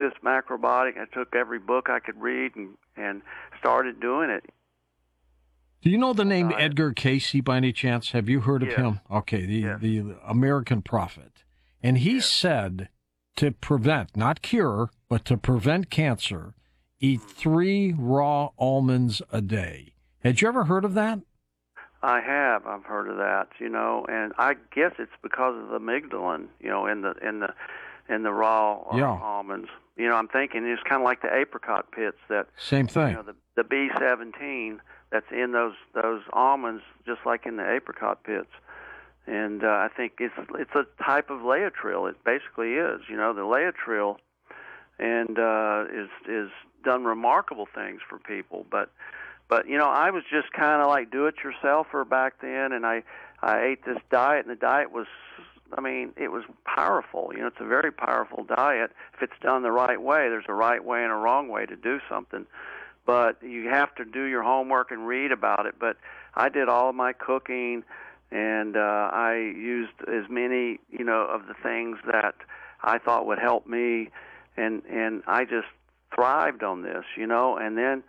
this macrobiotic. I took every book I could read and started doing it. Do you know the name Edgar Casey by any chance? Have you heard of him? Okay, the American prophet. And he said to prevent, not cure, but to prevent cancer, eat 3 raw almonds a day. Had you ever heard of that? I have. I've heard of that, and I guess it's because of the amygdalin, in the raw almonds. I'm thinking it's kind of like the apricot pits that same thing. The B17 that's in those almonds, just like in the apricot pits. And I think it's a type of Laetrile. It basically is. The Laetrile, and is done remarkable things for people. But I was just kind of like do-it-yourselfer back then, and I ate this diet, and the diet was, it was powerful. It's a very powerful diet if it's done the right way. There's a right way and a wrong way to do something. But you have to do your homework and read about it. But I did all of my cooking, and I used as many, of the things that I thought would help me, and I just thrived on this, And then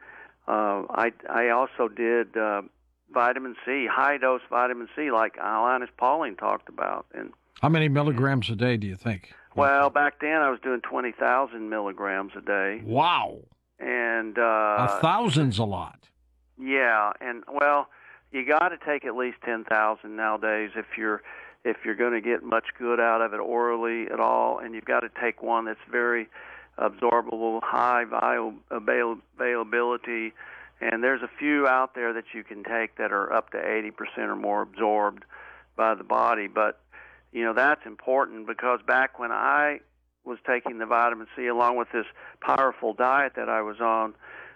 I also did vitamin C, high-dose vitamin C, like Linus Pauling talked about. And how many milligrams a day do you think? Well, back then I was doing 20,000 milligrams a day. Wow. And 1,000's a lot. Yeah, and you got to take at least 10,000 nowadays if you're going to get much good out of it orally at all, and you've got to take one that's very absorbable, high availability, and there's a few out there that you can take that are up to 80% or more absorbed by the body. But that's important, because back when I was taking the vitamin C along with this powerful diet that I was on,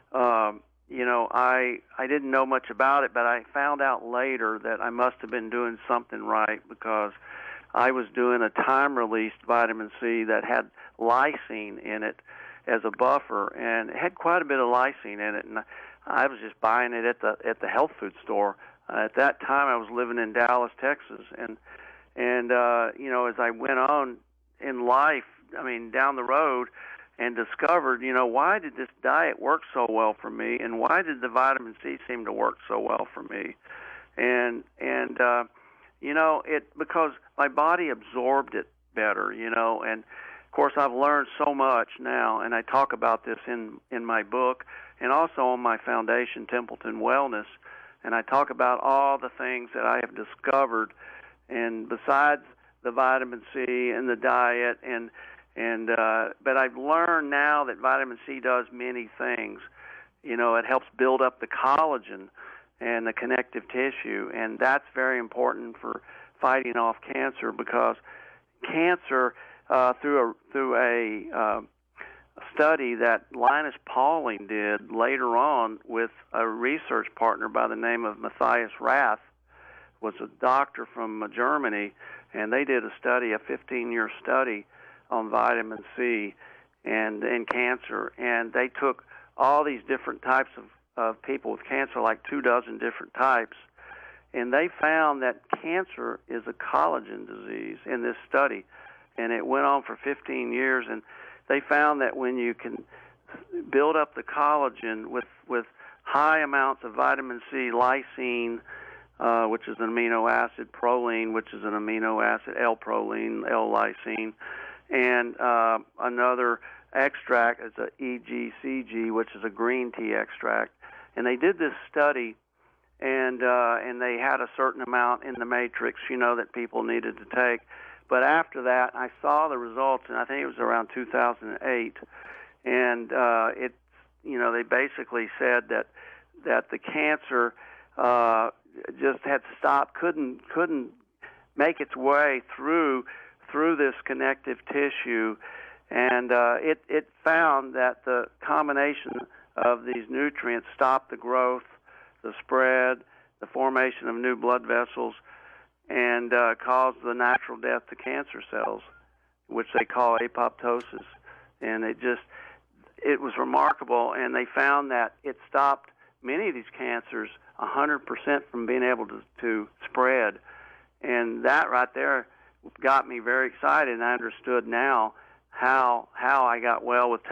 I didn't know much about it, but I found out later that I must have been doing something right, because I was doing a time-released vitamin C that had lysine in it as a buffer, and it had quite a bit of lysine in it, and I was just buying it at the health food store. At that time, I was living in Dallas, Texas, and as I went on in life, down the road, and discovered, why did this diet work so well for me, and why did the vitamin C seem to work so well for me, and because my body absorbed it better, and of course I've learned so much now, and I talk about this in my book, and also on my foundation, Templeton Wellness, and I talk about all the things that I have discovered, and besides the vitamin C and the diet, but I've learned now that vitamin C does many things. It helps build up the collagen and the connective tissue, and that's very important for fighting off cancer, because cancer, through a study that Linus Pauling did later on with a research partner by the name of Matthias Rath, was a doctor from Germany, and they did a 15-year study on vitamin C and cancer, and they took all these different types of people with cancer, like 24 different types, and they found that cancer is a collagen disease in this study, and it went on for 15 years, and they found that when you can build up the collagen with high amounts of vitamin C, lysine, which is an amino acid, proline, which is an amino acid, L-proline, L-lysine, and another extract is a EGCG, which is a green tea extract. And they did this study, and they had a certain amount in the matrix, that people needed to take. But after that, I saw the results, and I think it was around 2008, and they basically said that the cancer just had stopped, couldn't make its way through this connective tissue, and it found that the combination of these nutrients stopped the growth, the spread, the formation of new blood vessels, and caused the natural death to cancer cells, which they call apoptosis. And it was remarkable, and they found that it stopped many of these cancers 100% from being able to spread. And that right there got me very excited, and I understood now how I got well with